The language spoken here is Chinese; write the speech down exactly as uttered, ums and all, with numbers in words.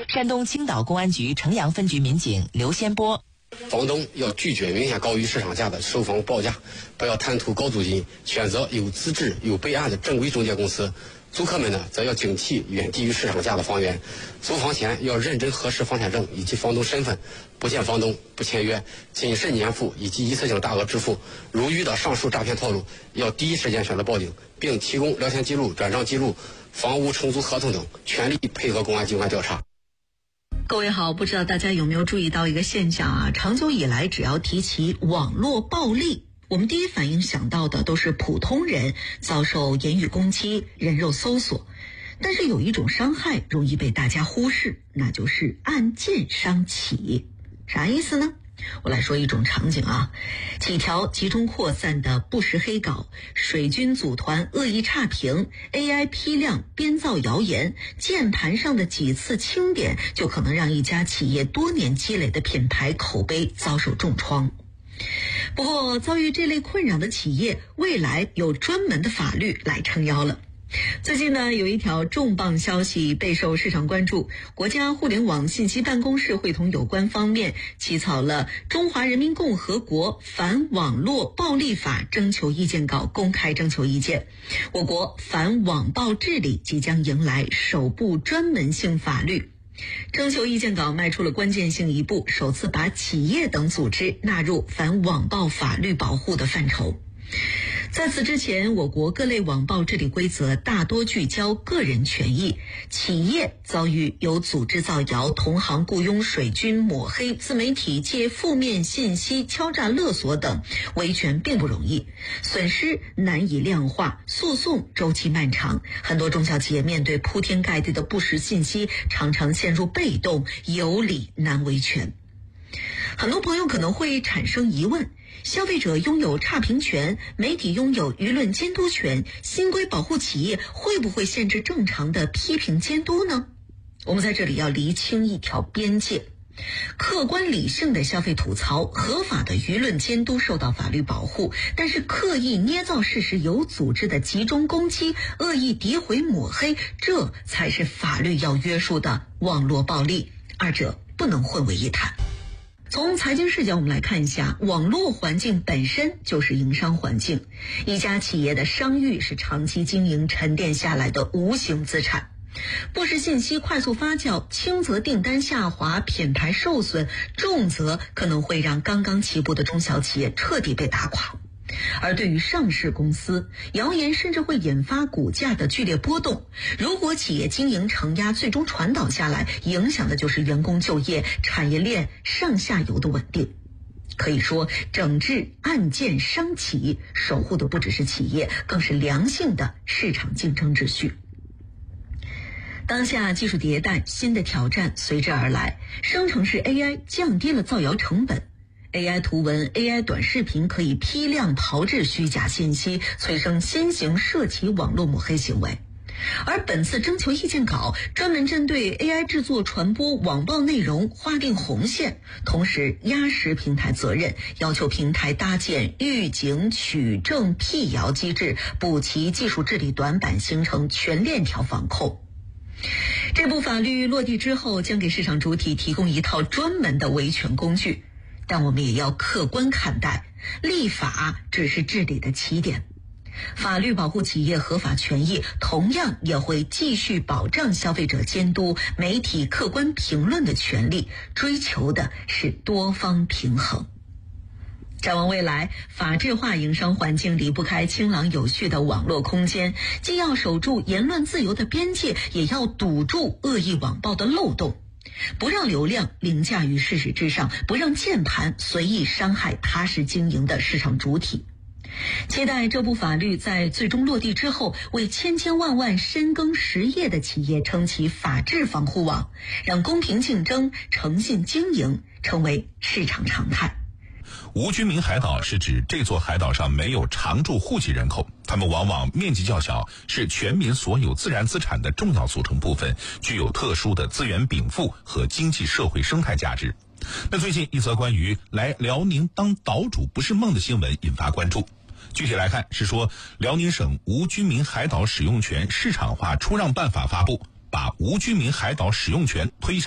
山东青岛公安局城阳分局民警刘先波。 房东要拒绝明显高于市场价的售房报价，不要贪图高租金，选择有资质、有备案的正规中介公司。租客们呢，则要警惕远低于市场价的房源。租房前要认真核实房产证以及房东身份，不见房东不签约，谨慎年付以及一次性大额支付。如遇到上述诈骗套路，要第一时间选择报警，并提供聊天记录、转账记录、房屋承租合同等，全力配合公安机关调查。 各位好，不知道大家有没有注意到一个现象啊？长久以来，只要提起网络暴力，我们第一反应想到的都是普通人遭受言语攻击、人肉搜索。但是有一种伤害容易被大家忽视，那就是暗箭伤企。啥意思呢？我来说一种场景啊，几条集中扩散的不实黑稿，水军组团恶意差评， A I 批量编造谣言，键盘上的几次清点就可能让一家企业多年积累的品牌口碑遭受重创。不过遭遇这类困扰的企业，未来有专门的法律来撑腰了。最近呢，有一条重磅消息备受市场关注。国家互联网信息办公室会同有关方面起草了《中华人民共和国反网络暴力法》征求意见稿，公开征求意见。我国反网暴治理即将迎来首部专门性法律。征求意见稿迈出了关键性一步，首次把企业等组织纳入反网暴法律保护的范畴。在此之前，我国各类网暴治理规则大多聚焦个人权益，企业遭遇有组织造谣、同行雇佣水军抹黑、自媒体借负面信息敲诈勒索等，维权并不容易，损失难以量化，诉讼周期漫长，很多中小企业面对铺天盖地的不实信息，常常陷入被动，有理难维权。很多朋友可能会产生疑问，消费者拥有差评权，媒体拥有舆论监督权，新规保护企业会不会限制正常的批评监督呢？我们在这里要厘清一条边界，客观理性的消费吐槽，合法的舆论监督受到法律保护，但是刻意捏造事实、有组织的集中攻击、恶意诋毁抹黑，这才是法律要约束的网络暴力，二者不能混为一谈。从财经视角我们来看一下，网络环境本身就是营商环境，一家企业的商誉是长期经营沉淀下来的无形资产。不实信息快速发酵，轻则订单下滑、品牌受损，重则可能会让刚刚起步的中小企业彻底被打垮。而对于上市公司，谣言甚至会引发股价的剧烈波动。如果企业经营承压最终传导下来，影响的就是员工就业、产业链上下游的稳定。可以说，整治暗箭伤企，守护的不只是企业，更是良性的市场竞争秩序。当下技术迭代，新的挑战随之而来，生成式 A I 降低了造谣成本。A I 图文、A I 短视频可以批量炮制虚假信息，催生新型涉企网络抹黑行为。而本次征求意见稿专门针对 A I 制作传播网暴内容划定红线，同时压实平台责任，要求平台搭建预警、取证、辟谣机制，补齐技术治理短板，形成全链条防控。这部法律落地之后，将给市场主体提供一套专门的维权工具。但我们也要客观看待，立法只是治理的起点。法律保护企业合法权益，同样也会继续保障消费者监督、媒体客观评论的权利，追求的是多方平衡。展望未来，法治化营商环境离不开清朗有序的网络空间，既要守住言论自由的边界，也要堵住恶意网暴的漏洞。不让流量凌驾于事实之上，不让键盘随意伤害踏实经营的市场主体。期待这部法律在最终落地之后，为千千万万深耕实业的企业撑起法治防护网，让公平竞争、诚信经营成为市场常态。 无居民海岛是指这座海岛上没有常住户籍人口，他们往往面积较小，是全民所有自然资产的重要组成部分，具有特殊的资源禀赋和经济社会生态价值。那最近一则关于来辽宁当岛主不是梦的新闻引发关注。具体来看，是说辽宁省无居民海岛使用权市场化出让办法发布，把无居民海岛使用权推